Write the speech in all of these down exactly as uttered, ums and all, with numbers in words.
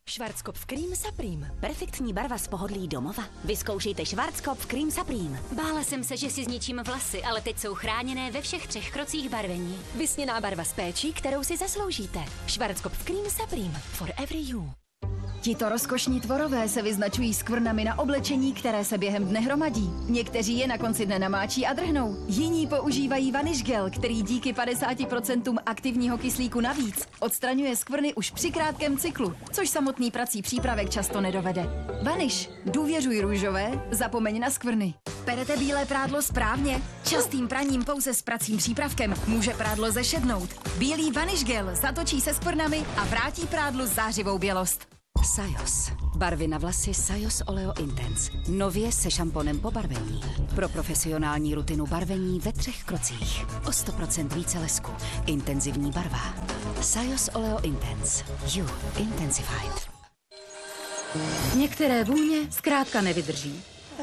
Schwarzkopf Cream Supreme. Perfektní barva z pohodlí domova. Vyzkoušejte Schwarzkopf Cream Supreme. Bála jsem se, že si zničím vlasy, ale teď jsou chráněné ve všech třech krocích barvení. Vysněná barva s péčí, kterou si zasloužíte. Schwarzkopf Cream Supreme. For every you. Tito rozkošní tvorové se vyznačují skvrnami na oblečení, které se během dne hromadí. Někteří je na konci dne namáčí a drhnou. Jiní používají vanish gel, který díky padesáti procentům aktivního kyslíku navíc odstraňuje skvrny už při krátkém cyklu, což samotný prací přípravek často nedovede. Vanish. Důvěřuj růžové, zapomeň na skvrny. Perete bílé prádlo správně? Častým praním pouze s pracím přípravkem může prádlo zešednout. Bílý vanish gel zatočí se skvrnami a vrátí prádlu zářivou bělost. Sajos. Barvy na vlasy Sajos Oleo Intense. Nově se šamponem po barvení. Pro profesionální rutinu barvení ve třech krocích. O sto procent více lesku. Intenzivní barva. Sajos Oleo Intense. You Intensified. Některé vůně zkrátka nevydrží.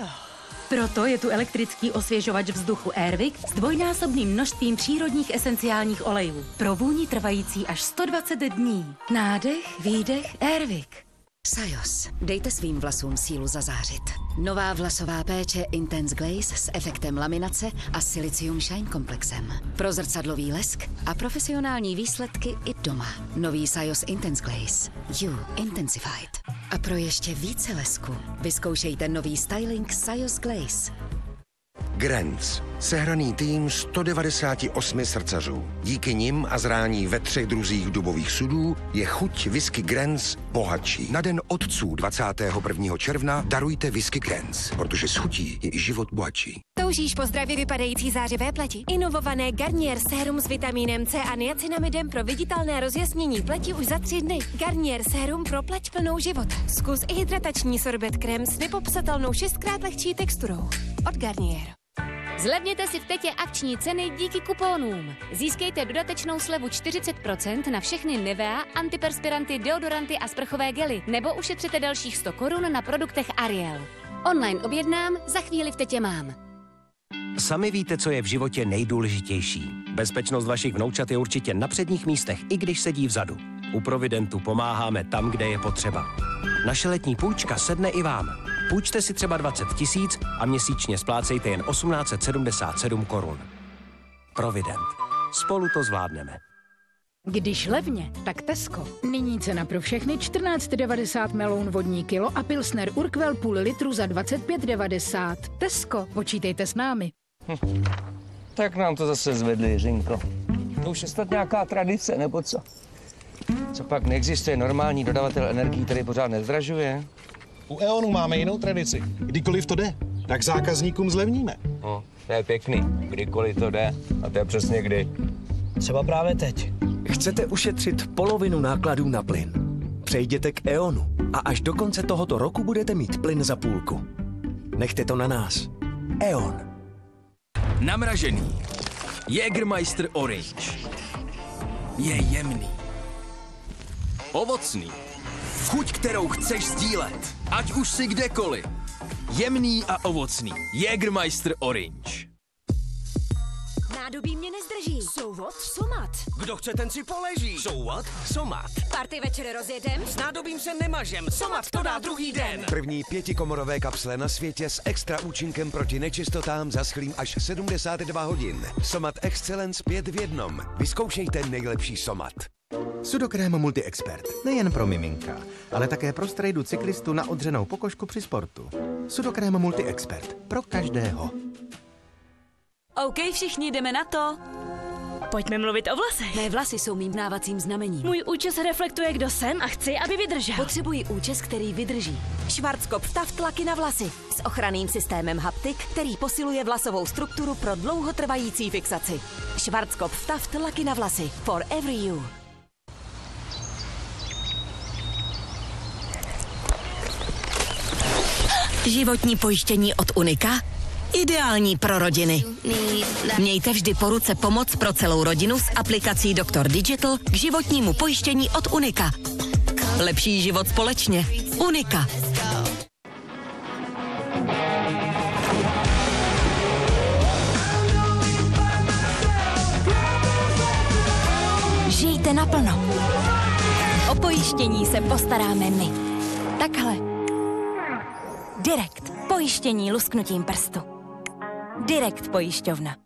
Proto je tu elektrický osvěžovač vzduchu Airwick s dvojnásobným množstvím přírodních esenciálních olejů. Pro vůni trvající až sto dvacet dní. Nádech, výdech, Airwick. Sajos. Dejte svým vlasům sílu zazářit. Nová vlasová péče Intense Glaze s efektem laminace a Silicium Shine komplexem. Pro zrcadlový lesk a profesionální výsledky i doma. Nový Sajos Intense Glaze. You Intensified. A pro ještě více lesku vyzkoušejte nový styling Sajos Glaze. Grenz. Sehraný tým sto devadesáti osmi srdcařů. Díky nim a zrání ve třech druzích dubových sudů je chuť whisky Grenz bohatší. Na den otců dvacátého prvního června darujte whisky Grenz, protože s chutí je i život bohatší. Toužíš po zdravě vypadající zářivé pleti? Inovované Garnier sérum s vitamínem C a niacinamidem pro viditelné rozjasnění pleti už za tři dny. Garnier sérum pro pleť plnou života. Zkus i hydratační sorbet krém s nepopsatelnou šestkrát lehčí texturou. Od Garnier. Zlevněte si v Tetě akční ceny díky kuponům. Získejte dodatečnou slevu čtyřicet procent na všechny Nivea, antiperspiranty, deodoranty a sprchové gely, nebo ušetřete dalších sto korun na produktech Ariel. Online objednám, za chvíli v Tetě mám. Sami víte, co je v životě nejdůležitější. Bezpečnost vašich vnoučat je určitě na předních místech, i když sedí vzadu. U Providentu pomáháme tam, kde je potřeba. Naše letní půjčka sedne i vám. Půjčte si třeba dvacet tisíc a měsíčně splácejte jen osmnáct set sedmdesát sedm korun. Provident. Spolu to zvládneme. Když levně, tak Tesco. Nyní cena pro všechny čtrnáct devadesát meloun vodní kilo a Pilsner Urquell půl litru za dvacet pět devadesát. Tesco, počítejte s námi. Hm. Tak nám to zase zvedli, Jiřinko. To už je snad nějaká tradice, nebo co? Co pak neexistuje normální dodavatel energií, který pořád nezdražuje? U E.ONu máme jinou tradici. Kdykoliv to jde, tak zákazníkům zlevníme. No, to je pěkný. Kdykoliv to jde. A to je přesně kdy. Třeba právě teď. Chcete ušetřit polovinu nákladů na plyn? Přejděte k E.ONu a až do konce tohoto roku budete mít plyn za půlku. Nechte to na nás. E.ON. Namražený. Jägermeister Orange. Je jemný. Ovocný. Chuť, kterou chceš sdílet. Ať už si kdekoliv. Jemný a ovocný. Jägermeister Orange. Nádobí mě nezdrží. So what? Somat. Kdo chce, ten si poleží. So what? Somat. Party večer rozjedem. S nádobím se nemažem. Somat to dá druhý den. První pětikomorové kapsle na světě s extra účinkem proti nečistotám zaschlým až sedmdesát dva hodin. Somat Excellence pět v jednom. Vyzkoušejte nejlepší Somat. Sudokrém Multi-Expert. Nejen pro miminka, ale také pro strejdu cyklistu na odřenou pokožku při sportu. Sudokrém Multi-Expert. Pro každého. OK, všichni jdeme na to. Pojďme mluvit o vlasech. Mé vlasy jsou mým mávacím znamením. Můj účes reflektuje, kdo jsem a chci, aby vydržel. Potřebuji účes, který vydrží. Schwarzkopf Taft laky na vlasy s ochranným systémem Haptik, který posiluje vlasovou strukturu pro dlouhotrvající fixaci. Schwarzkopf Taft laky na vlasy. For every you. Životní pojištění od Unika? Ideální pro rodiny. Mějte vždy po ruce pomoc pro celou rodinu s aplikací Doktor Digital k životnímu pojištění od Unika. Lepší život společně. Unika. Žijte naplno. pojištění se postaráme my. Takhle. Direkt. Pojištění lusknutím prstu. Direkt pojišťovna.